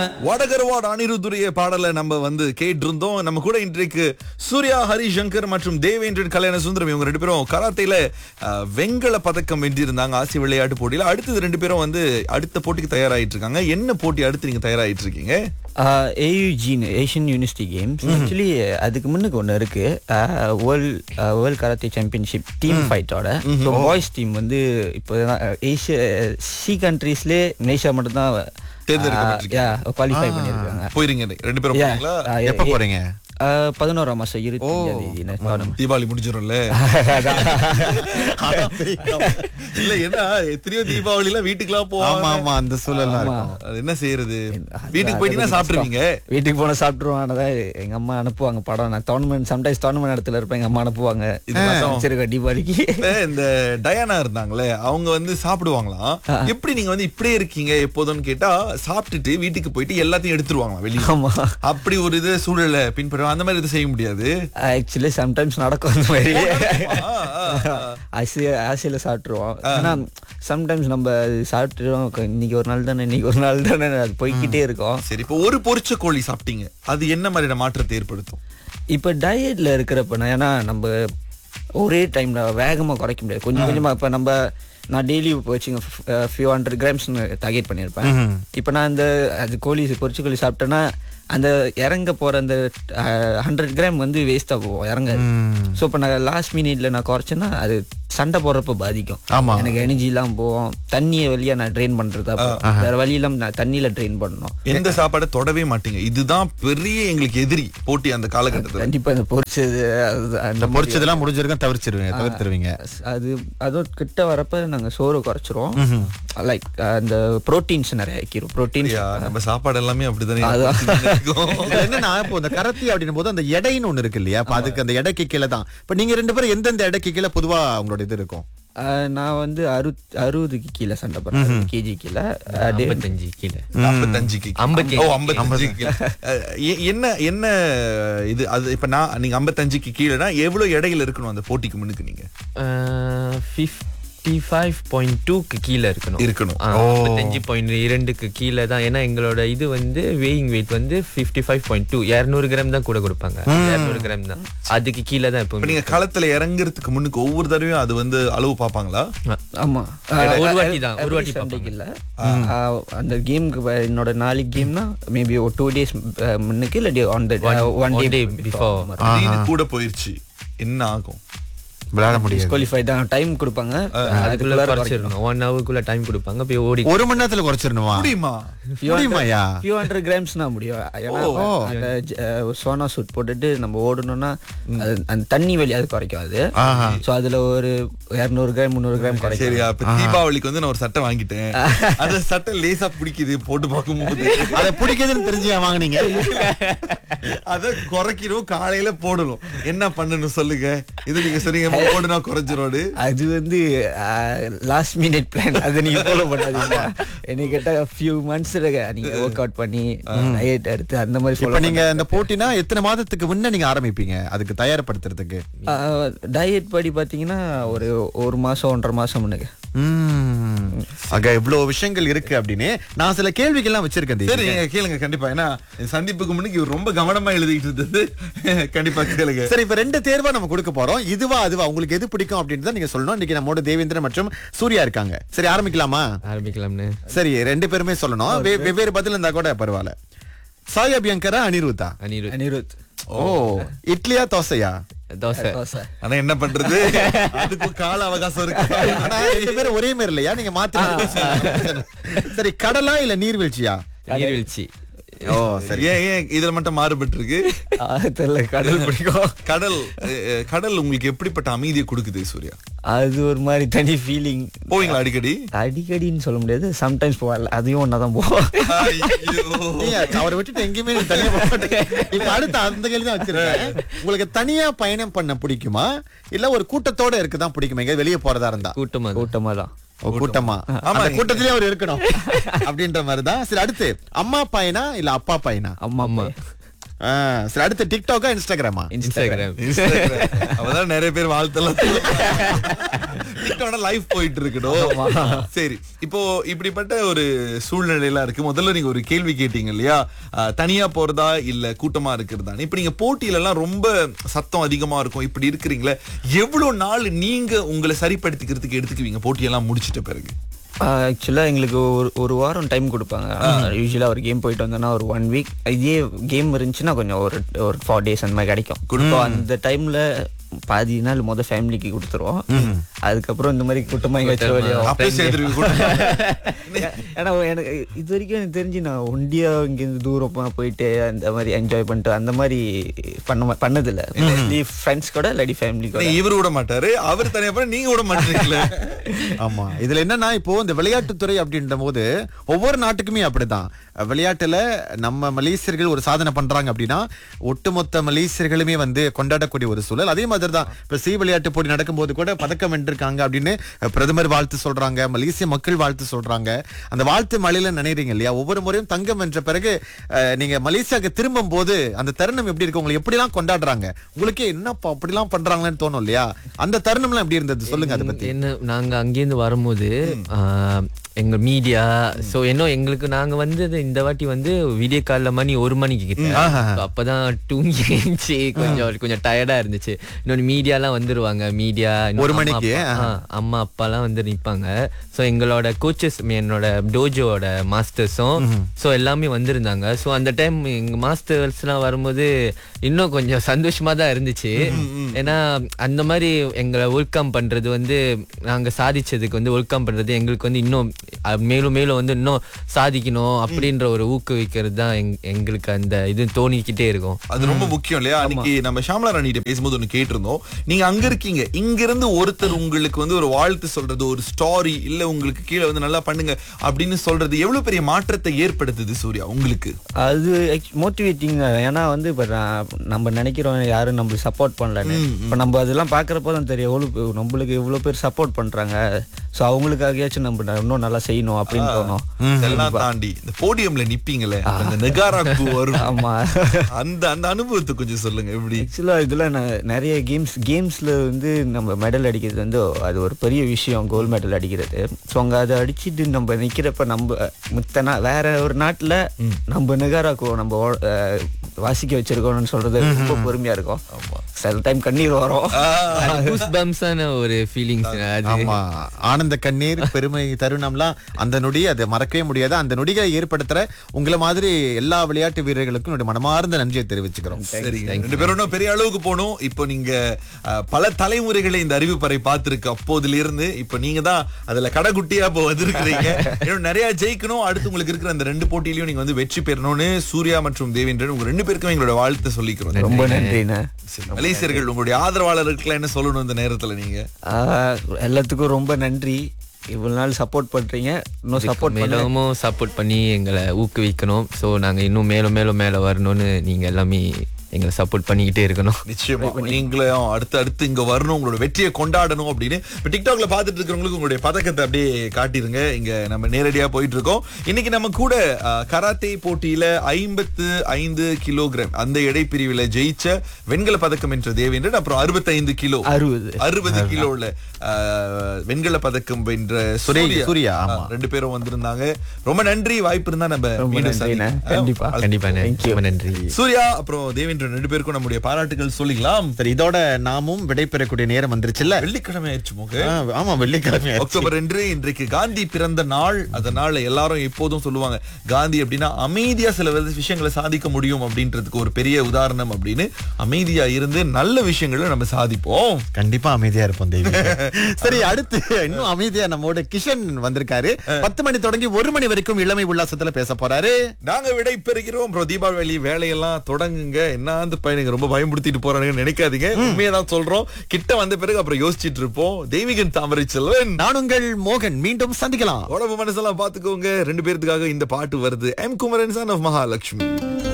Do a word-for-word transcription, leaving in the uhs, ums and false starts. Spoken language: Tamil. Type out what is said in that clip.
வடகரவாட் அனிருத்துடைய பாடலை நம்ம வந்து கேட்டு இருந்தோம். நம்ம கூட இன்றைக்கு சூர்யா, ஹரிசங்கர் மற்றும் தேவேந்திரன் கல்யாண சுந்தரம் இவங்க ரெண்டு பேரும் கராத்தையில அஹ், வெண்கல பதக்கம் வென்றிருந்தாங்க ஆசிய விளையாட்டு போட்டியில. அடுத்தது ரெண்டு பேரும் வந்து அடுத்த போட்டிக்கு தயாராயிட்டு இருக்காங்க. என்ன போட்டி அடுத்து நீங்க தயாராயிட்டு இருக்கீங்க? ஏயுஜின்னு ஏஷியன் யூனிவர்சிட்டி கேம்ஸ். ஆக்சுவலி அதுக்கு முன்னுக்கு ஒன்று இருக்கு, world world karate championship team ஃபைட்டோட. So boys team வந்து இப்போ ஏஷியா சி கண்ட்ரீஸ்லேயே மலேசியா மட்டும்தான் தேர்ந்தெடுக்கப்பட்டிருக்காங்க, குவாலிஃபை பண்ணியிருக்காங்க. போயிருங்க ரெண்டு பேரும் போறீங்களா? எப்ப போறீங்க? பதினோராம் மாசம் இருபத்தி தீபாவளி முடிஞ்சிடும்ல. இல்ல என்ன எத்தனையோ தீபாவளி எல்லாம் வீட்டுக்குலாம் போவாங்க, அந்த சூழல் அது என்ன செய்யறது? வீட்டுக்கு போயிட்டீங்கன்னா சாப்பிட்டுருவீங்க. வீட்டுக்கு போன சாப்பிட்டுருவான். எங்க அம்மா அனுப்புவாங்க படம். நான் டோர்னமெண்ட் சம்டைம்ஸ் டோர்னமெண்ட் இடத்துல இருப்பேன், எங்க அம்மா அனுப்புவாங்க தீபாவளிக்கு. இந்த டயானா இருந்தாங்களே அவங்க வந்து சாப்பிடுவாங்களாம். எப்படி நீங்க வந்து இப்படியே இருக்கீங்க எப்போதும்னு கேட்டா, சாப்பிட்டுட்டு வீட்டுக்கு போயிட்டு எல்லாத்தையும் எடுத்துருவாங்களாம் வெளியே. அப்படி ஒரு இது சூழலை பின்பற்ற அந்த மாதிரி இது செய்ய முடியாது. ஆக்சுவலி சம்டைம்ஸ் நடக்கும் அந்த மாதிரி. ஆசைய ஆசையில சாப்பிட்டுருவோம். ஆனா சம்டைம்ஸ் நம்ம சாப்பிட்டுருவோம், இன்னைக்கு ஒரு நாள் தானே இன்னைக்கு ஒரு நாள் தானே அது போய்கிட்டே இருக்கும். சரி, இப்போ ஒரு பொரிச்ச கோழி சாப்பிட்டீங்க, அது என்ன மாதிரியான மாற்றத்தை ஏற்படுத்தும்? இப்ப டயட்ல இருக்கிறப்ப ஏன்னா நம்ம ஒரே டைம்ல வேகமா குறைக்க முடியாது, கொஞ்சம் கொஞ்சமா. இப்ப நம்ம நான் டெய்லி வச்சுங்க ஃபியூ ஹண்ட்ரட் கிராம்ஸ் டார்கெட் பண்ணியிருப்பேன். இப்போ நான் அந்த அது கோழி பொரிச்ச கோழி சாப்பிட்டேன்னா அந்த இறங்க போற அந்த ஹண்ட்ரட் கிராம் வந்து வேஸ்டா போகும், இறங்காது. ஸோ இப்போ நான் லாஸ்ட் மினிட்ல நான் குறைச்சேன்னா அது சண்டை போடுறப்ப பாதிக்கும். எனக்கு எனர்ஜி எல்லாம் போகும், தண்ணியை வழியா நான் ட்ரெயின் பண்றதா, வேற வழி எல்லாம் நான் தண்ணியில ட்ரெயின் பண்ணணும். எந்த சாப்பாடை தொடவே மாட்டீங்க, இதுதான் பெரிய எங்களுக்கு எதிரி போட்டி அந்த காலகட்டத்தில். கண்டிப்பா இந்த பொரிச்சது அந்த பொரிச்சதெல்லாம் முடிஞ்சிருக்கும் தவிர்ச்சிருவீங்க தவிர்த்துருவீங்க. அது அதோ கிட்ட வரப்ப நாங்க சோறு குறைச்சிரும். லைக் அந்த புரோட்டீன்ஸ் நிறைய வைக்கிறோம். புரோட்டீன்ஸ் நம்ம சாப்பாடு எல்லாமே அப்படிதானே. என்னன்னா இப்போ இந்த கராத்தே அப்படின்னும் போது அந்த எடைன்னு ஒண்ணு இருக்கு இல்லையா? அப்ப அதுக்கு அந்த எடைக்கு கீழே தான். இப்ப நீங்க ரெண்டு பேரும் எந்தெந்த எடைக்கு கீழே பொதுவா உங்களோட இது இருக்கும்? நான் வந்து அறுபது அறுபதுக்கு கீழே சண்டை போடுறேன், கேஜி கீழே ஐம்பத்தஞ்சு கீழே என்ன என்ன இது அது. இப்ப நான் நீங்க ஐம்பத்தஞ்சுக்கு கீழேனா எவ்வளவு எடையில இருக்கணும் அந்த போட்டிக்கு முன்னுக்கு? நீங்க ஐம்பத்தி ஐந்து புள்ளி இரண்டுக்கு கீழே இருக்கணும் இருக்கணும் ஐம்பத்தஞ்சு புள்ளி இரண்டுக்கு கீழே தான். ஏன்னா எங்களோட இது வந்து வேயிங் வெயிட் வந்து ஐம்பத்தி ஐந்து புள்ளி இரண்டு இருநூறு கிராம் தான் கூட கொடுப்பாங்க, இருநூறு கிராம் தான். அதுக்கு கீழே தான். இப்போ நீங்க களத்துல இறங்குறதுக்கு முன்னுக்கு ஒவ்வொரு தடவையும் அது வந்து அளவு பாப்பாங்களா? ஆமா, ஒரு வாட்டி தான், ஒரு வாட்டி சண்டைக்கு இல்ல. அந்த கேமுக்கு என்னோட நாளைக்கு கேம்னா மேபி ஒரு டூ டேஸ் முன்னுக்கு இல்ல ஒன் டே பிஃபோர் கூட போயிருச்சு என்ன ஆகும்? விளையாட முடியாது, குவாலிஃபை தான். டைம் கொடுப்பாங்க, அதுக்குள்ள குறைச்சிடணும். ஒன் ஹவருக்குள்ள டைம் கொடுப்பாங்க, போய் ஓடி ஒரு மணி நேரத்துல குறைச்சிடணுமா? முடியுமா? ஃபியூ ஹண்ட்ரட் கிராம்ஸ்னா முடியும். ஏன்னா சோனா சூட் போட்டுட்டு நம்ம ஓடணும்னா அந்த தண்ணி வெளியே அது குறைக்கும் அது. சோ அதுல ஒரு இருநூறு கிராம் முந்நூறு கிராம் குறைக்கும். சரியா? இப்ப தீபாவளிக்கு வந்து நான் ஒரு சட்டை வாங்கிட்டேன், அந்த சட்டை லேசா பிடிக்குது, போட்டு பார்க்கும்போது அதை பிடிக்குதுன்னு தெரிஞ்சியா வாங்கினீங்க? அத குறைக்கணும், காலையில போடணும். என்ன பண்ணணும் சொல்லுங்க. இது நீங்க சொன்னீங்க போடுனா குறைஞ்சிரோடு. அது வந்து லாஸ்ட் மினிட் பிளான், அதை நீங்க ஃபாலோ பண்ணாதீங்க. என்ன கேட்டா ஃபியூ மந்த்ஸ் நீங்க வொர்க் அவுட் பண்ணி டயட் எடுத்து அந்த மாதிரி. இப்ப நீங்க இந்த போட்டினா எத்தனை மாதத்துக்கு முன்ன நீங்க ஆரம்பிப்பீங்க அதுக்கு தயார்படுத்துறதுக்கு? டயட் படி பாத்தீங்கன்னா ஒரு ஒரு மாசம் ஒன்றரை மாசம் முன்னுக்கு. அங்க இவ்வளவு விஷயங்கள் இருக்கு அப்படின்னு நான் சில கேள்விகள்லாம் வச்சிருக்கேன். சரி, கேளுங்க கண்டிப்பா. ஏன்னா சந்திப்புக்கு முன்னுக்கு இவர் ரொம்ப கவனமா எழுதிட்டு இருந்தது. கண்டிப்பா கேளுங்க. சரி, இப்ப ரெண்டு தேர்வா நம்ம கொடுக்க போறோம். இதுவா அதுவா உங்களுக்கு எது பிடிக்கும் அப்படின்னு நீங்க சொல்லணும். இன்னைக்கு நம்மோட தேவேந்திரன் மற்றும் சூர்யா இருக்காங்க. சரி, ஆரம்பிக்கலாமா? ஆரம்பிக்கலாம்னு. சரி, ரெண்டு பேருமே சொல்லணும், வெவ்வேறு பதில் இருந்தா கூட பரவாயில்ல. சாய் அபியங்கரா அனிருத்தா? அனிருத். அனிருத். ஓ, இட்லியா தோசையா? தோசை. ஆனா என்ன பண்றது, அதுக்கு கால அவகாசம் இருக்கு. ஆனா ரெண்டு பேரும் ஒரே மாதிரி இல்லையா? நீங்க மாத்தி. சரி, கடலா இல்ல நீர்வீழ்ச்சியா? நீர்வீழ்ச்சி. ஓ சரி. ஏன் ஏன் இதுல மட்டும் மாறுபட்டு இருக்கு? கடல் பிடிக்கும். கடல் கடல் உங்களுக்கு எப்படிப்பட்ட அமைதியை கொடுக்குது சூர்யா? அது ஒரு மாதிரி தனி ஃபீலிங். போவீங்களா அடிக்கடி? அடிக்கடின்னு சொல்ல முடியாது, சம்டைம்ஸ் போவாங்க. அதையும் ஒன்னாதான் போவோம். அவரை விட்டுட்டு எங்கேயுமே தனியா போக மாட்டேன். இப்ப அடுத்த அந்த கேள்வி தான் வச்சிருக்கேன். உங்களுக்கு தனியா பயணம் பண்ண பிடிக்குமா இல்ல ஒரு கூட்டத்தோட இருக்குதான் பிடிக்குமா? எங்க வெளியே போறதா இருந்தா? கூட்டமா கூட்டமா தான். கூட்டமா? அந்த கூட்டத்திலேயே அவர் இருக்கணும் அப்படின்ற மாதிரிதான். சரி, அடுத்து அம்மா பையனா இல்ல அப்பா பையனா? அம்மா அம்மா. சரி, அடுத்து டிக்டாக்கா இன்ஸ்டாகிராமா? இன்ஸ்டாகிராம். அவதான் நிறைய பேர் வாழ்த்தலாம். இருக்கணும் லைஃப் போயிட்டு இருக்கணும். சரி, இப்போ இப்படிப்பட்ட ஒரு சூழ்நிலையெல்லாம் இருக்கு. முதல்ல நீங்க ஒரு கேள்வி கேட்டீங்க இல்லையா, அஹ், தனியா போறதா இல்ல கூட்டமா இருக்கிறதா. இப்ப நீங்க போட்டியில எல்லாம் ரொம்ப சத்தம் அதிகமா இருக்கும், இப்படி இருக்கிறீங்களே, எவ்வளவு நாள் நீங்க உங்களை சரிப்படுத்திக்கிறதுக்கு எடுத்துக்குவீங்க போட்டியெல்லாம் முடிச்சிட்ட பிறகு? ஆக்சுவலாக எங்களுக்கு ஒரு ஒரு வாரம் டைம் கொடுப்பாங்க. யூஸ்வலாக ஒரு கேம் போயிட்டு வந்தோன்னா ஒரு ஒன் வீக், இதே கேம் இருந்துச்சுன்னா கொஞ்சம் ஒரு ஒரு ஃபோர் டேஸ் அந்த மாதிரி கிடைக்கும். கொடுப்போம். அந்த டைமில் பாதி நாள் மொதல் ஃபேமிலிக்கு கொடுத்துருவோம். அதுக்கப்புறம் இந்த மாதிரி கூட்டமாக எங்கேயாச்சும் ஏன்னா எனக்கு இது வரைக்கும் எனக்கு தெரிஞ்சு நான் ஒண்டியா இங்கேருந்து தூரமாக போயிட்டு அந்த மாதிரி என்ஜாய் பண்ணிட்டு அந்த மாதிரி பண்ண பண்ணதில்லை. ஃப்ரெண்ட்ஸ் கூட இல்லாட்டி ஃபேமிலி கூட. இவர் விட மாட்டாரு, அவர் தனியா போய் நீங்க விட மாட்டீங்களா? ஆமா, இதுல என்னன்னா இப்போ இந்த விளையாட்டுத்துறை அப்படின்ற போது ஒவ்வொரு நாட்டுக்குமே அப்படிதான். விளையாட்டுல நம்ம மலேசியர்கள் ஒரு சாதனை பண்றாங்க அப்படின்னா ஒட்டுமொத்த மலேசியர்களுமே வந்து கொண்டாடக்கூடிய ஒரு சூழல். அதே மாதிரி தான் இப்ப சி விளையாட்டு போட்டி நடக்கும் போது கூட பதக்கம் வென்றிருக்காங்க அப்படின்னு பிரதமர் வாழ்த்து சொல்றாங்க, மலேசிய மக்கள் வாழ்த்து சொல்றாங்க. அந்த வாழ்த்து மழையில நினைறீங்க இல்லையா? ஒவ்வொரு முறையும் தங்கம் வென்ற பிறகு நீங்க மலேசியாவுக்கு திரும்பும் போது அந்த தருணம் எப்படி இருக்கு? உங்களுக்கு எப்படி எல்லாம் கொண்டாடுறாங்க? உங்களுக்கே என்னப்பா அப்படிலாம் பண்றாங்கன்னு தோணும் இல்லையா? அந்த தருணம் எல்லாம் எப்படி இருந்தது சொல்லுங்க அதை பத்தி. என்ன நாங்க அங்கேருந்து வரும்போது எங்க மீடியா சோ என்ன எங்களுக்கு நாங்க வந்து இந்த வாட்டி வந்து வீடியோ கால்ல மணி ஒரு மணிக்கு கிட்ட, அப்பதான் தூங்கி எழுந்துச்சு கொஞ்சம் கொஞ்சம் டயர்டா இருந்துச்சு. இன்னொன்னு மீடியா எல்லாம் வந்துருவாங்க. மீடியா ஒரு மணிக்கு அம்மா அப்பா எல்லாம் வந்து நிப்பாங்க. சோ எங்களோட கோச்சஸ் என்னோட டோஜோட மாஸ்டர்ஸும் சோ எல்லாமே வந்திருந்தாங்க. சோ அந்த டைம் எங்க மாஸ்டர்ஸ் எல்லாம் வரும்போது இன்னும் கொஞ்சம் சந்தோஷமா தான் இருந்துச்சு. ஏன்னா அந்த மாதிரி எங்களை வெல்கம் பண்றது வந்து நாங்க சாதிச்சதுக்கு வந்து வெல்கம் பண்றது எங்களுக்கு வந்து இன்னும் மேலும் மேலும் வந்து இன்னும் சாதிக்கணும் அப்படின்ற ஒரு ஊக்குவிக்கிறது தான் எங்களுக்கு அந்த இது தோணிக்கிட்டே இருக்கும். அது ரொம்ப முக்கியம் இல்லையா? அன்னைக்கு நம்ம ஷாம்லா ராணிட்ட பேசும்போது ஒண்ணு கேட்டிருந்தோம். நீங்க அங்க இருக்கீங்க, இங்க இருந்து ஒருத்தர் உங்களுக்கு வந்து ஒரு வாழ்த்து சொல்றது, ஒரு ஸ்டாரி இல்ல உங்களுக்கு கீழே வந்து நல்லா பண்ணுங்க அப்படின்னு சொல்றது எவ்வளவு பெரிய மாற்றத்தை ஏற்படுத்துது சூர்யா உங்களுக்கு? அது மோட்டிவேட்டிங். ஏன்னா வந்து இப்ப நம்ம நினைக்கிறோம் யாரும் நம்மளுக்கு சப்போர்ட் பண்ணலன்னு. இப்ப நம்ம அதெல்லாம் பாக்குறப்போ தான் தெரியும் எவ்வளவு நம்மளுக்கு எவ்வளவு பேர் சப்போர்ட் பண்றாங்க. சோ அவங்களுக்காகயாச்சும் நம்ம இன்னும் நல்லா செய்யணும் அப்படின்னு தோணும். இதெல்லாம் தாண்டி இந்த போடியம்ல நிப்பீங்களே, அந்த நெகாரா பூ வரும். ஆமா, அந்த அந்த அனுபவத்தை கொஞ்சம் சொல்லுங்க. எப்படி? ஆக்சுவலா இதுல நிறைய கேம்ஸ் கேம்ஸ்ல வந்து நம்ம மெடல் அடிக்கிறது வந்து அது ஒரு பெரிய விஷயம், கோல்ட் மெடல் அடிக்கிறது. ஸோ அங்க அதை அடிச்சுட்டு நம்ம நிக்கிறப்ப நம்ம முத்தனா வேற ஒரு நாட்டுல நம்ம நெகாராக்குவோம் நம்ம வாசிக்க வச்சிருக்கோம்னு சொல்றது ரொம்ப பெருமையா இருக்கும். சில டைம் கண்ணீர் வரும். ஒரு ஃபீலிங்ஸ். ஆமா, ஆனந்த கண்ணீர், பெருமை தருணம்லாம் அந்த நொடி அதை மறக்கவே முடியாது. அந்த நொடிகளை ஏற்படுத்துற உங்களை மாதிரி எல்லா விளையாட்டு வீரர்களுக்கும் என்னுடைய மனமார்ந்த நன்றியை தெரிவிச்சுக்கிறோம். சரி, ரெண்டு பேரும் பெரிய அளவுக்கு போகணும். இப்போ நீங்க பல தலைமுறைகளை இந்த அறிவிப்பறை பார்த்திருக்கு அப்போதுல இருந்து. இப்போ நீங்க தான் அதுல கடைக்குட்டியா இப்போ வந்திருக்கிறீங்க. இன்னும் நிறைய ஜெயிக்கணும். அடுத்து உங்களுக்கு இருக்கிற அந்த ரெண்டு போட்டியிலையும் நீங்க வந்து வெற்றி பெறணும்னு சூர்யா மற்றும் தேவேந்திரன் உங்க ரெண்டு பேருக்கும் எங்களோட வாழ்த்து சொல்லிக்கிறோம். ரொம்ப நன்றிண்ணா. மலேசியர்கள் உங்களுடைய ஆதரவாளர்களுக்கு என்ன சொல்லணும் இந்த நேரத்துல? நீங்க எல்லாத்துக்கும் ரொம்ப நன்றி. இவ்வளவு நாள் சப்போர்ட் பண்றீங்க, இன்னும் சப்போர்ட் மேலும் சப்போர்ட் பண்ணி எங்களை ஊக்குவிக்கணும். ஸோ நாங்க இன்னும் மேலும் மேலும் மேல வரணும்னு நீங்க எல்லாமே எங்களை சப்போர்ட் பண்ணிக்கிட்டே இருக்கணும். நிச்சயமா நீங்களும் அடுத்து அடுத்து இங்க வரணும், உங்களோட வெற்றியை கொண்டாடணும் அப்படின்னு. இப்போ டிக்டாக்ல பார்த்துட்டு இருக்கிறவங்களுக்கு உங்களுடைய பதக்கத்தை அப்படியே காட்டிருங்க. இங்க நம்ம நேரடியா போயிட்டு இருக்கோம். இன்னைக்கு நம்ம கூட கராத்தே போட்டியில ஐம்பத்து ஐந்து கிலோகிராம் அந்த எடை பிரிவில் ஜெயிச்ச வெண்கல பதக்கம் என்ற தேவேந்திரன், அப்புறம் அறுபத்தி ஐந்து கிலோ அறுபது அறுபது கிலோல வெண்கல பதக்கம் வென்ற சூர்யா ரெண்டு பேரும் வந்திருந்தாங்க. ரொம்ப நன்றி. வாய்ப்பு இருந்தா நம்ம கண்டிப்பா கண்டிப்பா நன்றி. சூர்யா அப்புறம் தேவேந்திரன் ரெண்டு பேருக்கும் நம்முடைய பாராட்டுகள் சொல்லிக்கலாம். சரி, இதோட நாமும் விடைபெறக்கூடிய நேரம் வந்துருச்சுல்ல. வெள்ளிக்கிழமை ஆயிடுச்சு மோக. ஆமா, வெள்ளிக்கிழமை அக்டோபர் ரெண்டு இன்றைக்கு காந்தி பிறந்த நாள். அதனால எல்லாரும் எப்போதும் சொல்லுவாங்க காந்தி அப்படின்னா அமைதியா சில விஷயங்களை சாதிக்க முடியும் அப்படின்றதுக்கு ஒரு பெரிய உதாரணம் அப்படின்னு. அமைதியா இருந்து நல்ல விஷயங்களை நம்ம சாதிப்போம். கண்டிப்பா அமைதியா இருப்போம் தேவி. சரி, அடுத்து இன்னும் அமைதியா நம்மோட கிஷன் வந்திருக்காரு. பத்து மணி தொடங்கி ஒரு மணி வரைக்கும் இளமை உல்லாசத்துல பேச போறாரு. நாங்க விடை பெறுகிறோம். அப்புறம் தீபாவளி வேலையெல்லாம் தொடங்குங்க. என்ன அந்த பையனுங்க ரொம்ப பயமுறுத்திட்டு போறானுங்க நினைக்காதீங்க. உண்மையதான் சொல்றோம். கிட்ட வந்த பிறகு அப்புறம் யோசிச்சுட்டு இருப்போம். தெய்வீகன் தாமரை செல்வன், நான் உங்கள் மோகன். மீண்டும் சந்திக்கலாம். உடம்பு மனசெல்லாம் பாத்துக்கோங்க. ரெண்டு பேருக்காக இந்த பாட்டு வருது. M Kumaran son of Mahalakshmi.